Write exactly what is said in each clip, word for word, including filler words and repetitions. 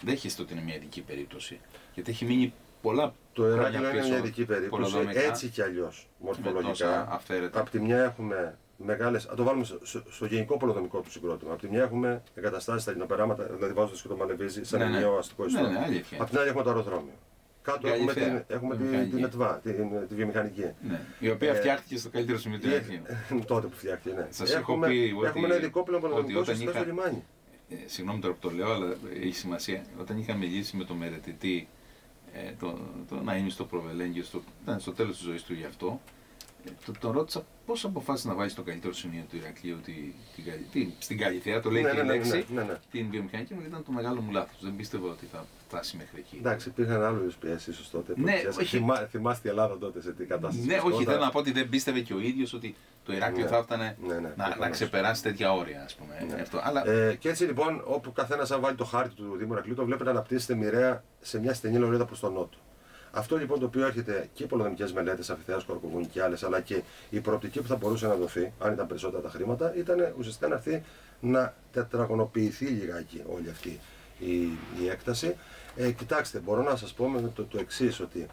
δέχεστε ότι είναι μια ειδική περίπτωση? Γιατί έχει μείνει πολλά. Το Ηράκλειο είναι μια ειδική περίπτωση, έτσι κι αλλιώς μορφολογικά. Απ' τη μια έχουμε μεγάλες, το βάλουμε στο, στο γενικό πολεοδομικό του συγκρότημα. Απ' τη μια έχουμε εγκαταστάσεις στα λινοπεράματα, δηλαδή βάζοντας και το Μαλεβίζι σε ένα νέο αστικό ιστό. Ναι, ναι, απ' την άλλη έχουμε το αεροδρόμιο. Κάτω έχουμε, την, έχουμε την, την ΕΤΒΑ, την, τη βιομηχανική. Ναι, η οποία ε, φτιάχτηκε στο καλύτερο σημείο του Ηρακλείου. Τότε που φτιάχτηκε, ναι. Σας έχουμε, έχω πει έχουμε ότι, ένα ειδικό πολεοδομικό συστήμα στο λιμάνι. Ε, συγγνώμη τώρα που το λέω, αλλά έχει σημασία. Όταν είχα μιλήσει με τον μελετητή, ε, τον το, το Ναΐμι στο Προβελέγγιο, στο, ήταν στο τέλος της ζωής του γι' αυτό, ε, το, τον ρώτησα πώς αποφάσισε να βάλει στο καλύτερο σημείο του Ηρακλείου τη, τη, τη, στην Καλυθέα, το λέει ναι, και ναι, η ναι, λέξη, ναι, ναι, ναι. την βιομηχανική μου, ήταν το μεγάλο μου λάθος. Δεν πίστευα ότι θα φτάσει μέχρι εκεί. Εντάξει, υπήρχαν άλλες πιέσεις ίσως τότε. Ναι, όχι... Θυμά, θυμάστε η Ελλάδα τότε σε τι κατάσταση. Ναι, όχι, θέλω να πω ότι δεν πίστευε και ο ίδιος ότι το Ηράκλειο ναι, θα έφτανε ναι, ναι, να, να ξεπεράσει τέτοια όρια, ας πούμε. Ναι. Αυτό, αλλά... ε, και έτσι λοιπόν, όπου καθένας αν βάλει το χάρτη του Δήμου Ηρακλείου, το βλέπετε να αναπτύσσεται μοιραία σε μια στενή λωρίδα προς τον νότο. Αυτό λοιπόν το οποίο έρχεται και οι πολεοδομικές μελέτες, Αμφιθέας, Κορκοβούνη και άλλες, αλλά και η προοπτική που θα μπορούσε να δοθεί, αν ήταν περισσότερα τα χρήματα, ήταν ουσιαστικά να έρθει να τετραγωνοποιηθεί λιγάκι όλη αυτή η, η έκταση. Ε, κοιτάξτε, μπορώ να σας πω με το, το εξής, ότι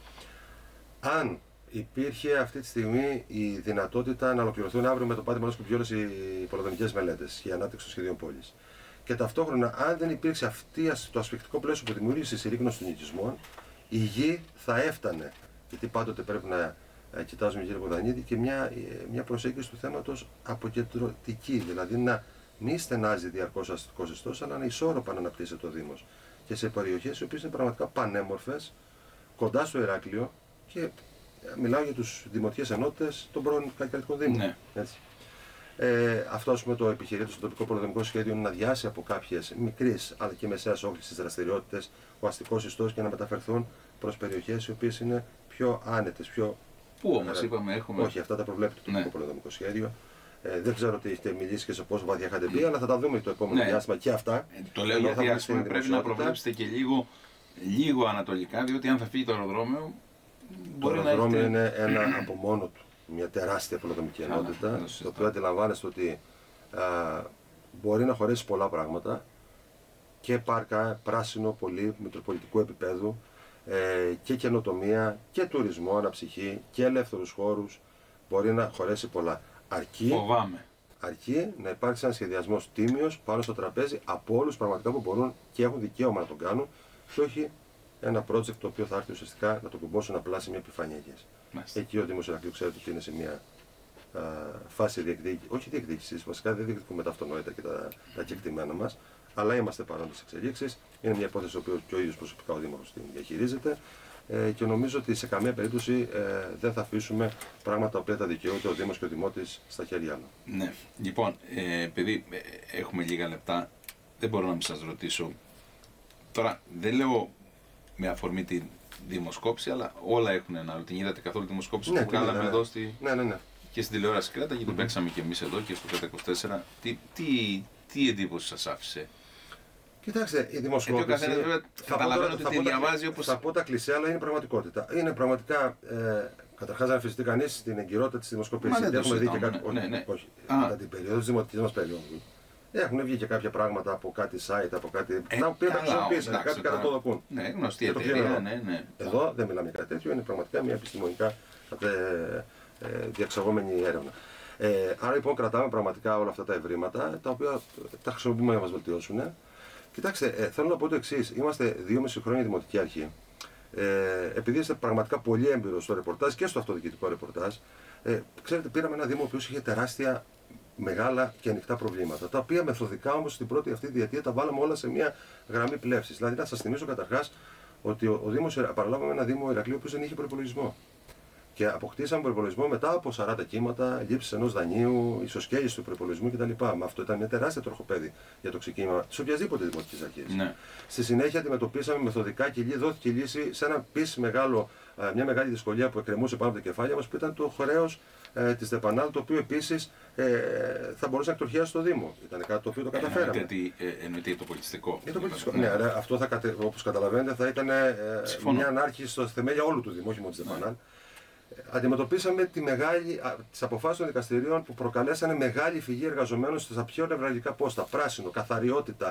αν υπήρχε αυτή τη στιγμή η δυνατότητα να ολοκληρωθούν αύριο με το Πάτη Μανώλης Κουπιόλης οι πολεοδομικές μελέτες για ανάπτυξη των σχεδίων πόλης. Και ταυτόχρονα, αν δεν υπήρξε αυτή το ασφικτικό πλαίσιο που δημιούργησε η συρρίκνωση των οικισμών, η γη θα έφτανε, γιατί πάντοτε πρέπει να ε, κοιτάζουμε, κύριε Κουδανίδη, και μια, ε, μια προσέγγιση του θέματος αποκεντρωτική, δηλαδή να μην στενάζει διαρκώς ο αστικός ιστός, αλλά να ισόρροπα να αναπτύσσεται ο Δήμος. Και σε περιοχές οι οποίες είναι πραγματικά πανέμορφες, κοντά στο Ηράκλειο, και ε, μιλάω για τους δημοτικές ενότητες των πρώην καλλιτεχνικών Δήμων. Ναι. Έτσι. Ε, αυτό ας πούμε, το επιχειρείται στο τοπικό πολεοδομικό σχέδιο είναι να διάσει από κάποιες μικρής αλλά και μεσαίας όχθησης δραστηριότητες ο αστικός ιστός και να μεταφερθούν προς περιοχές οι οποίες είναι πιο άνετες, πιο. Πού όμως ε, είπαμε έχουμε. Όχι, αυτά τα προβλέπει το τοπικό ναι. πολεοδομικό σχέδιο. Ε, δεν ξέρω ότι έχετε μιλήσει και σε πόσο βάθια είχατε πει, αλλά θα τα δούμε το επόμενο ναι. διάστημα και αυτά. Ε, το λέω γιατί ας πούμε, πρέπει να προβλέψετε και λίγο, λίγο ανατολικά, διότι αν θα φύγει το αεροδρόμιο. Το αεροδρόμιο έχετε... είναι ένα από μόνο του. Μια τεράστια πολεοδομική ενότητα, το οποίο αντιλαμβάνεστε ότι α, μπορεί να χωρέσει πολλά πράγματα, και πάρκα, πράσινο, πολύ μητροπολιτικού επίπεδου, ε, και καινοτομία και τουρισμό, αναψυχή και ελεύθερους χώρους, μπορεί να χωρέσει πολλά. Αρκεί, Φοβάμαι. αρκεί να υπάρξει ένα σχεδιασμός τίμιος πάνω στο τραπέζι από όλους πραγματικά που μπορούν και έχουν δικαίωμα να τον κάνουν, και όχι ένα project το οποίο θα έρθει ουσιαστικά να το κουμπώσουν απλά σε μια επιφάνεια γης. Εκεί ο Δήμος Ηρακλείου ξέρετε ότι είναι σε μια α, φάση διεκδίκησης, όχι διεκδίκησης, βασικά δεν διεκδικούμε τα αυτονόητα και τα, τα κεκτημένα μας, αλλά είμαστε παρόντες εξελίξεις. Είναι μια υπόθεση που και ο ίδιος προσωπικά ο Δήμαρχος την διαχειρίζεται, ε, και νομίζω ότι σε καμία περίπτωση ε, δεν θα αφήσουμε πράγματα τα οποία τα δικαιούται ο Δήμος και ο Δημότης στα χέρια άλλων. Ναι, λοιπόν, ε, επειδή ε, έχουμε λίγα λεπτά, δεν μπορώ να μην σας ρωτήσω. Τώρα, δεν λέω με αφορμή την δημοσκόπηση, αλλά όλα έχουν ένα άλλο. Την είδατε καθόλου τη δημοσκόπηση ναι, που κάναμε ναι, ναι. εδώ στη... ναι, ναι, ναι. και στην τηλεόραση Κρέτα, και το mm-hmm. παίξαμε και εμείς εδώ και στο Κρέτα είκοσι τέσσερα. Τι, τι, τι εντύπωση σας άφησε? Κοιτάξτε, η δημοσκόπηση. Γιατί ο καθένας βέβαια καταλαβαίνω ότι τη διαβάζει όπως. Θα πω τα κλισέ, αλλά είναι πραγματικότητα. Είναι πραγματικά. Ε, Καταρχάς, να αμφισβητεί κανείς την εγκυρότητα της δημοσκόπησης. Δεν έχουμε δει και ναι, κάτι. ναι, ναι, ναι. Όχι. Κατά την περίοδο της δημοτικής μας περίοδου. Έχουν βγει και κάποια πράγματα από κάτι site, από κάτι. Ε, τα οποία τα χρησιμοποιήσαν, κάτι κατά το δοκούν. Ναι, γνωστή εταιρεία. Ναι, ναι. Εδώ δεν μιλάμε για κάτι τέτοιο, είναι πραγματικά μια επιστημονικά διαξαγόμενη έρευνα. Ε, άρα λοιπόν κρατάμε πραγματικά όλα αυτά τα ευρήματα, τα οποία τα χρησιμοποιούμε για να μας βελτιώσουν. Κοιτάξτε, ε, θέλω να πω το εξής. Είμαστε δυόμιση χρόνια δημοτική αρχή. Ε, επειδή είστε πραγματικά πολύ έμπειρος στο ρεπορτάζ και στο αυτοδιοικητικό ρεπορτάζ, ε, ξέρετε, πήραμε ένα Δήμο που είχε τεράστια, μεγάλα και ανοιχτά προβλήματα. Τα οποία μεθοδικά όμως στην πρώτη αυτή διετία τα βάλαμε όλα σε μια γραμμή πλεύσης. Δηλαδή, να σας θυμίσω καταρχάς ότι ο, ο Δήμος, παραλάβαμε ένα Δήμο Ηρακλείου που δεν είχε προϋπολογισμό. Και αποκτήσαμε προϋπολογισμό μετά από σαράντα κύματα, λήψεις ενός δανείου, ισοσκέληση του προϋπολογισμού κτλ. Μα αυτό ήταν μια τεράστια τροχοπέδη για το ξεκίνημα τη οποιασδήποτε δημοτική αρχή. Ναι. Στη συνέχεια αντιμετωπίσαμε μεθοδικά και δόθηκε λύση σε ένα επίσης μεγάλο, μια μεγάλη δυσκολία που εκκρεμούσε πάνω από τα κεφάλια μας, που ήταν το χρέος ε, της ΔΕΠΑΝΑΛ, το οποίο επίσης ε, θα μπορούσε να εκτροχιάσει το Δήμο. Ήταν κάτι το οποίο το καταφέραμε. Γιατί ε, εννοείται το πολιτιστικό. Για το πολιτιστικό. Ναι, ναι, αυτό θα, όπως καταλαβαίνετε θα ήταν ε, μια ανάρχηση στο θεμέλια όλου του Δήμου, όχι μόνο της ΔΕΠΑΝΑΛ. Ναι. Αντιμετωπίσαμε τη μεγάλη, τις αποφάσεις των δικαστηρίων που προκαλέσανε μεγάλη φυγή εργαζομένων στα πιο νευραλγικά πόστα. Πράσινο, καθαριότητα,